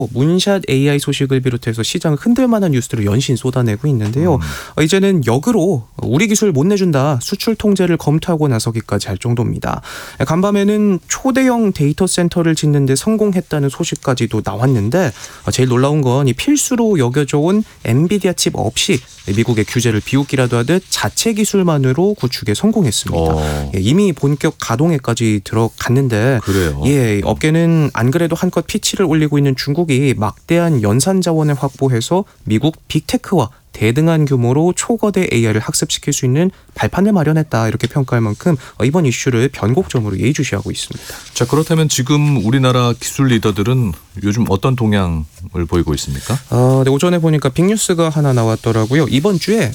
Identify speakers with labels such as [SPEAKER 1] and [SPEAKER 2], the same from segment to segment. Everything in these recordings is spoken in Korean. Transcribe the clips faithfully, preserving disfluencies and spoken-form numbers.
[SPEAKER 1] 문샷 에이아이 소식을 비롯해서 시장을 흔들 만한 뉴스들을 연신 쏟아내고 있는데요. 음. 이제는 역으로 우리 기술 못 내준다, 수출 통제를 검토하고 나서기까지 할 정도입니다. 간밤에는 초대형 데이터 센터를 짓는 데 성공했다는 소식까지도 나왔는데, 제일 놀라운 건 이 필수로 여겨져 온 엔비디아 칩 없이 미국의 규제를 비웃기라도 하듯 자체 기술만으로 구축에 성공했습니다. 어. 이미 본격 가동에까지 들어갔는데,
[SPEAKER 2] 그래요?
[SPEAKER 1] 예, 업계는 안 그래도 한껏 피치를 올리고 있는 중국이 막대한 연산 자원을 확보해서 미국 빅테크와 대등한 규모로 초거대 에이아이를 학습시킬 수 있는 발판을 마련했다, 이렇게 평가할 만큼 이번 이슈를 변곡점으로 예의주시하고 있습니다.
[SPEAKER 2] 자, 그렇다면 지금 우리나라 기술 리더들은 요즘 어떤 동향을 보이고 있습니까?
[SPEAKER 1] 어, 네, 오전에 보니까 빅뉴스가 하나 나왔더라고요. 이번 주에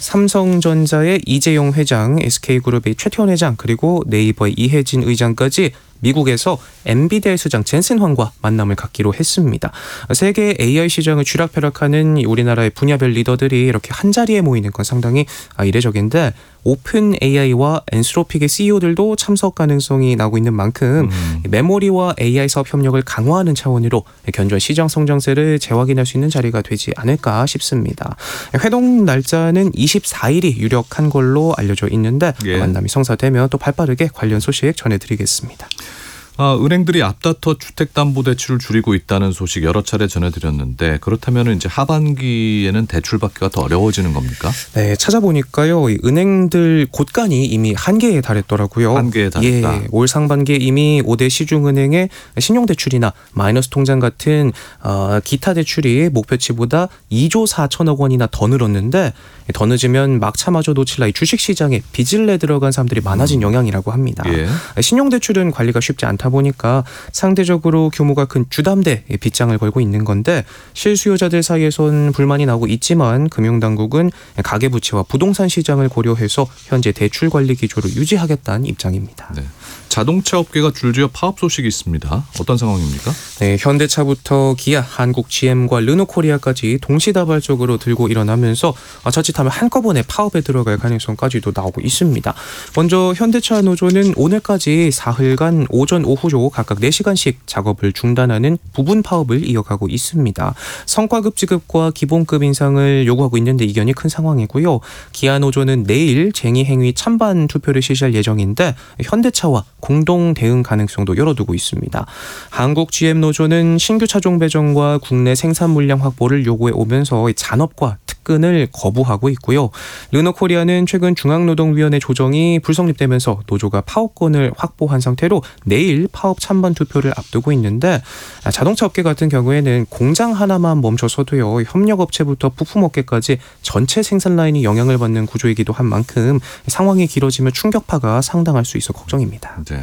[SPEAKER 1] 삼성전자의 이재용 회장, 에스케이그룹의 최태원 회장, 그리고 네이버의 이혜진 의장까지 미국에서 엔비디아의 수장 젠슨 황과 만남을 갖기로 했습니다. 세계 에이아이 시장을 쥐락펴락하는 우리나라의 분야별 리더들이 이렇게 한자리에 모이는 건 상당히 이례적인데, 오픈 에이아이와 엔스로픽의 씨이오들도 참석 가능성이 나오고 있는 만큼 음. 메모리와 에이아이 사업 협력을 강화하는 차원으로 견조한 시장 성장세를 재확인할 수 있는 자리가 되지 않을까 싶습니다. 회동 날짜는 이십사일이 유력한 걸로 알려져 있는데, 예. 만남이 성사되면 또 발빠르게 관련 소식 전해드리겠습니다.
[SPEAKER 2] 아, 은행들이 앞다퉈 주택담보대출을 줄이고 있다는 소식 여러 차례 전해드렸는데, 그렇다면 이제 하반기에는 대출 받기가 더 어려워지는 겁니까?
[SPEAKER 1] 네, 찾아보니까요, 이 은행들 곳간이 이미 한계에 달했더라고요.
[SPEAKER 2] 한계에 달했다.
[SPEAKER 1] 예, 올 상반기에 이미 오 대 시중은행의 신용대출이나 마이너스 통장 같은 어, 기타 대출이 목표치보다 이조 사천억 원이나 더 늘었는데, 더 늦으면 막차마저 놓칠 나이 주식시장에 빚을 내 들어간 사람들이 많아진 영향이라고 합니다. 예. 신용대출은 관리가 쉽지 않다 보니까 상대적으로 규모가 큰 주담대 빚장을 걸고 있는 건데, 실수요자들 사이에선 불만이 나오고 있지만 금융당국은 가계부채와 부동산 시장을 고려해서 현재 대출 관리 기조를 유지하겠다는 입장입니다.
[SPEAKER 2] 네. 자동차 업계가 줄지어 파업 소식이 있습니다. 어떤 상황입니까?
[SPEAKER 1] 네, 현대차부터 기아, 한국 지엠과 르노코리아까지 동시다발적으로 들고 일어나면서 자칫하면 한꺼번에 파업에 들어갈 가능성까지도 나오고 있습니다. 먼저 현대차 노조는 오늘까지 사흘간 오전, 오후로 각각 네 시간씩 작업을 중단하는 부분 파업을 이어가고 있습니다. 성과급 지급과 기본급 인상을 요구하고 있는데 이견이 큰 상황이고요. 기아 노조는 내일 쟁의 행위 찬반 투표를 실시할 예정인데, 현대차와 공동 대응 가능성도 열어두고 있습니다. 한국 지엠 노조는 신규 차종 배정과 국내 생산 물량 확보를 요구해 오면서 잔업과 특근을 거부하고 있고요. 르노코리아는 최근 중앙노동위원회 조정이 불성립되면서 노조가 파업권을 확보한 상태로 내일 파업 찬반 투표를 앞두고 있는데, 자동차 업계 같은 경우에는 공장 하나만 멈춰서도요, 협력업체부터 부품업계까지 전체 생산 라인이 영향을 받는 구조이기도 한 만큼 상황이 길어지면 충격파가 상당할 수 있어 걱정입니다.
[SPEAKER 2] 네.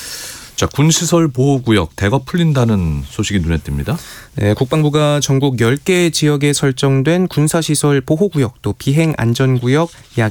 [SPEAKER 2] 자, 군시설 보호구역 대거 풀린다는 소식이 눈에 띕니다.
[SPEAKER 1] 네, 국방부가 전국 열 개 지역에 설정된 군사시설 보호구역, 또 비행안전구역 약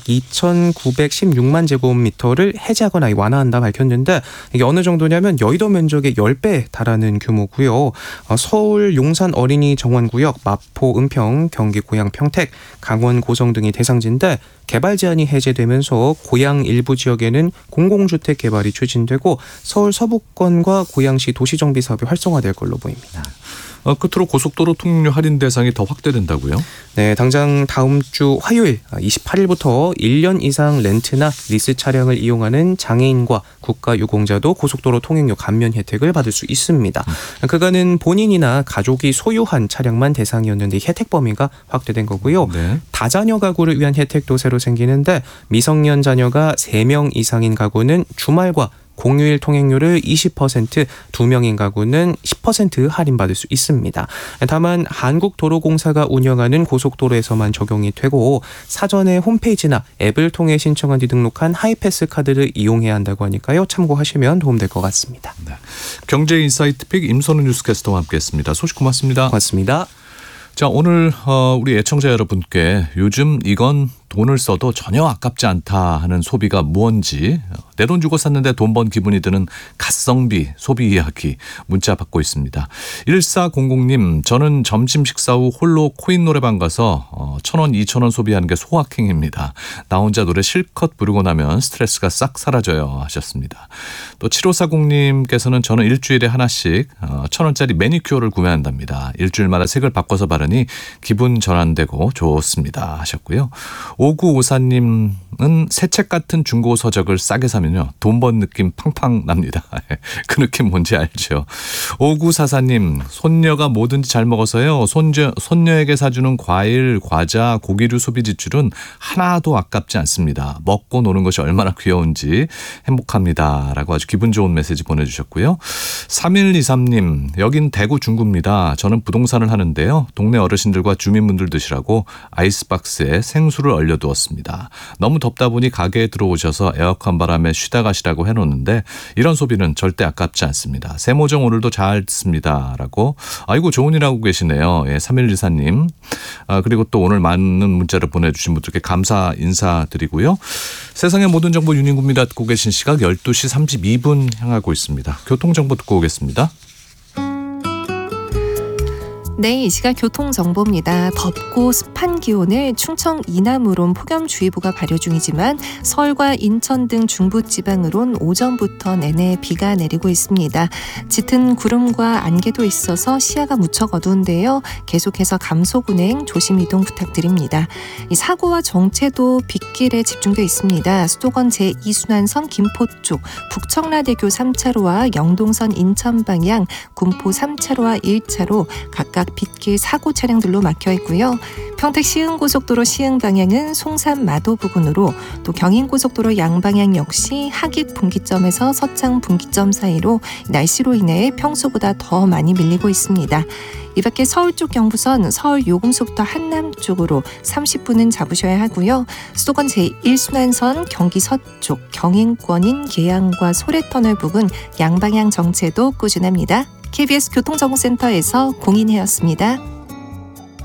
[SPEAKER 1] 이천구백십육만 제곱미터를 해제하거나 완화한다 밝혔는데, 이게 어느 정도냐면 여의도 면적의 십 배에 달하는 규모고요. 서울 용산 어린이 정원구역, 마포 은평, 경기 고양 평택, 강원 고성 등이 대상지인데, 개발 제한이 해제되면서 고양 일부 지역에는 공공주택 개발이 추진되고 서울 서부권과 고양시 도시정비 사업이 활성화될 걸로 보입니다.
[SPEAKER 2] 어, 끝으로 고속도로 통행료 할인 대상이 더 확대된다고요?
[SPEAKER 1] 네, 당장 다음 주 화요일 이십팔일부터 일 년 이상 렌트나 리스 차량을 이용하는 장애인과 국가유공자도 고속도로 통행료 감면 혜택을 받을 수 있습니다. 음. 그간은 본인이나 가족이 소유한 차량만 대상이었는데 혜택 범위가 확대된 거고요. 네. 다자녀 가구를 위한 혜택도 새로 생기는데, 미성년 자녀가 세 명 이상인 가구는 주말과 공휴일 통행료를 이십 퍼센트, 두 명인 가구는 십 퍼센트 할인받을 수 있습니다. 다만 한국도로공사가 운영하는 고속도로에서만 적용이 되고, 사전에 홈페이지나 앱을 통해 신청한 뒤 등록한 하이패스 카드를 이용해야 한다고 하니까요. 참고하시면 도움될 것 같습니다.
[SPEAKER 2] 네. 경제인사이트픽 임선우 뉴스캐스터와 함께했습니다. 소식 고맙습니다.
[SPEAKER 1] 고맙습니다.
[SPEAKER 2] 자, 오늘 우리 애청자 여러분께 요즘 이건 돈을 써도 전혀 아깝지 않다 하는 소비가 무언지, 내 돈 주고 샀는데 돈 번 기분이 드는 가성비 소비 이야기 문자 받고 있습니다. 일사공공님, 저는 점심 식사 후 홀로 코인 노래방 가서 어, 천 원, 이천 원 소비하는 게 소확행입니다. 나 혼자 노래 실컷 부르고 나면 스트레스가 싹 사라져요 하셨습니다. 또 칠오사공님께서는 저는 일주일에 하나씩 어, 천 원짜리 매니큐어를 구매한답니다. 일주일마다 색을 바꿔서 바르니 기분 전환되고 좋습니다 하셨고요. 오구오사님은 새 책 같은 중고 서적을 싸게 사면요 돈 번 느낌 팡팡 납니다. 그 느낌 뭔지 알죠. 오구사사님, 손녀가 뭐든지 잘 먹어서요 손녀, 손녀에게 사주는 과일, 과자, 고기류 소비 지출은 하나도 아깝지 않습니다. 먹고 노는 것이 얼마나 귀여운지 행복합니다 라고 아주 기분 좋은 메시지 보내주셨고요. 삼일이삼님, 여긴 대구 중구입니다. 저는 부동산을 하는데요, 동네 어르신들과 주민분들 드시라고 아이스박스에 생수를 얼려두었습니다. 너무 덥다 보니 가게에 들어오셔서 에어컨 바람에 쉬다 가시라고 해놓는데 이런 소비는 절대 아깝지 않습니다. 세모정 오늘도 잘 듣습니다 라고, 아이고 좋은 일 하고 계시네요. 예, 삼일이사님. 아, 그리고 또 오늘 많은 문자를 보내주신 분들께 감사 인사드리고요. 세상의 모든 정보 유닝구입니다. 듣고 계신 시각 열두 시 삼십이 분 향하고 있습니다. 교통정보 듣고 오겠습니다.
[SPEAKER 3] 네, 이 시각 교통정보입니다. 덥고 습한 기온을 충청 이남으론 폭염주의보가 발효 중이지만 서울과 인천 등 중부지방으론 오전부터 내내 비가 내리고 있습니다. 짙은 구름과 안개도 있어서 시야가 무척 어두운데요. 계속해서 감속운행 조심 이동 부탁드립니다. 이 사고와 정체도 빗길에 집중되어 있습니다. 수도권 제이 순환선 김포 쪽 북청라대교 삼 차로와 영동선 인천 방향 군포 삼 차로와 일 차로 각각 빗길 사고 차량들로 막혀 있고요. 평택 시흥고속도로 시흥 방향은 송산 마도 부근으로, 또 경인고속도로 양방향 역시 하객 분기점에서 서창 분기점 사이로 날씨로 인해 평소보다 더 많이 밀리고 있습니다. 이 밖에 서울 쪽 경부선 서울 요금소부터 한남 쪽으로 삼십 분은 잡으셔야 하고요. 수도권 제일 순환선 경기 서쪽 경인권인 계양과 소래터널 부근 양방향 정체도 꾸준합니다. 케이비에스 교통정보센터에서 공인혜였습니다.